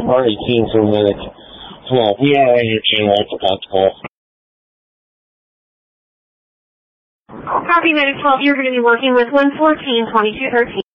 already seen some minutes. Well, we are on your channel. It's about to call. Copy, Medic 12. You're going to be working with 114-2213.